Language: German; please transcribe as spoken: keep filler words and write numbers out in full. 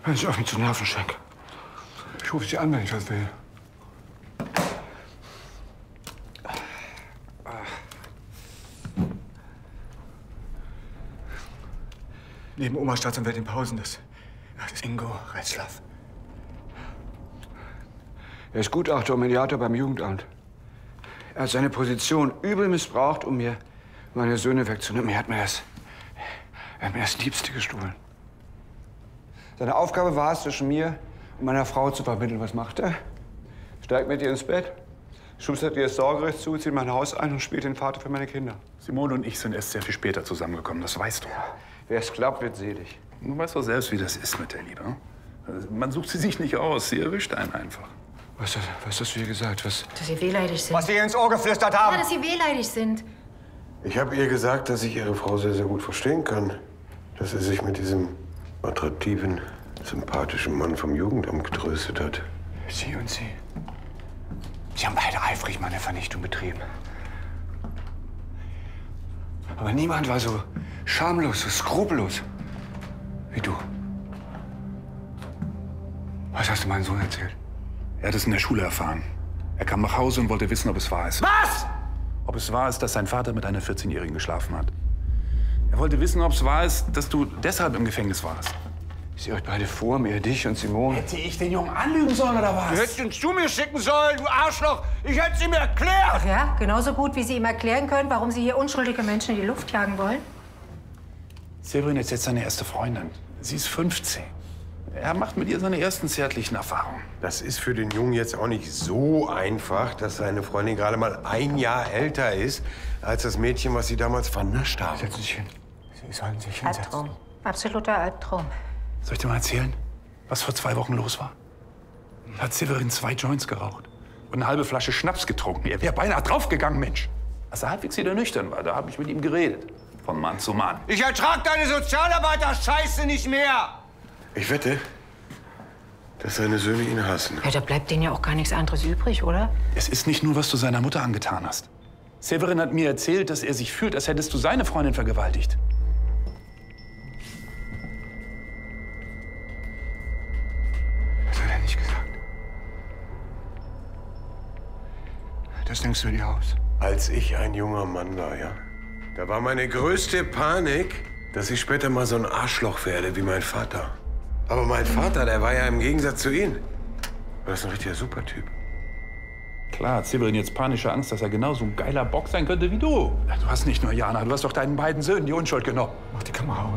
Wenn ich auf mich zu Nerven schenke. Ich rufe Sie an, wenn ich was will. Neben Oma Staatsanwältin Pausen, das, das ist Ingo Retzlaff. Er ist Gutachter und Mediator beim Jugendamt. Er hat seine Position übel missbraucht, um mir meine Söhne wegzunehmen. Er hat mir das, er hat mir das Liebste gestohlen. Seine Aufgabe war es, zwischen mir und meiner Frau zu vermitteln. Was macht er? Steigt mit ihr ins Bett, schustert ihr das Sorgerecht zu, zieht mein Haus ein und spielt den Vater für meine Kinder. Simone und ich sind erst sehr viel später zusammengekommen, das weißt du. Ja, wer es glaubt, wird selig. Du weißt doch selbst, wie das ist mit der Liebe. Man sucht sie sich nicht aus, sie erwischt einen einfach. Was, was hast du hier gesagt? Was? Dass Sie wehleidig sind. Was Sie ihr ins Ohr geflüstert haben? Ja, dass Sie wehleidig sind. Ich habe ihr gesagt, dass ich Ihre Frau sehr, sehr gut verstehen kann. Dass sie sich mit diesem attraktiven, sympathischen Mann vom Jugendamt getröstet hat. Sie und Sie. Sie haben beide eifrig meine Vernichtung betrieben. Aber niemand war so schamlos, so skrupellos wie du. Was hast du meinem Sohn erzählt? Er hat es in der Schule erfahren. Er kam nach Hause und wollte wissen, ob es wahr ist. Was? Ob es wahr ist, dass sein Vater mit einer vierzehnjährigen geschlafen hat. Er wollte wissen, ob es wahr ist, dass du deshalb im Gefängnis warst. Ich sehe euch beide vor mir, dich und Simone. Hätte ich den Jungen anlügen sollen, oder was? Du hättest ihn zu mir schicken sollen, du Arschloch! Ich hätte es ihm erklärt! Ach ja, genauso gut, wie Sie ihm erklären können, warum Sie hier unschuldige Menschen in die Luft jagen wollen. Severin ist jetzt seine erste Freundin. Sie ist fünfzehn. Er macht mit ihr seine ersten zärtlichen Erfahrungen. Das ist für den Jungen jetzt auch nicht so einfach, dass seine Freundin gerade mal ein Jahr älter ist als das Mädchen, was sie damals vernascht haben. Setzen Sie sich hin. Sie sollen sich hinsetzen. Albtraum. Absoluter Albtraum. Soll ich dir mal erzählen, was vor zwei Wochen los war? Da hat Severin zwei Joints geraucht und eine halbe Flasche Schnaps getrunken. Er wäre beinahe draufgegangen, Mensch. Als er halbwegs wieder nüchtern war, da habe ich mit ihm geredet. Von Mann zu Mann. Ich ertrag deine Sozialarbeiter-Scheiße nicht mehr! Ich wette, dass seine Söhne ihn hassen. Ja, da bleibt denen ja auch gar nichts anderes übrig, oder? Es ist nicht nur, was du seiner Mutter angetan hast. Severin hat mir erzählt, dass er sich fühlt, als hättest du seine Freundin vergewaltigt. Das hat er nicht gesagt. Das denkst du dir aus. Als ich ein junger Mann war, ja, da war meine größte Panik, dass ich später mal so ein Arschloch werde wie mein Vater. Aber mein Vater, der war ja im Gegensatz zu ihm. Das ist ein richtiger Supertyp. Klar hat Severin jetzt panische Angst, dass er genauso ein geiler Bock sein könnte wie du. Du hast nicht nur Jana, du hast doch deinen beiden Söhnen die Unschuld genommen. Mach die Kamera aus.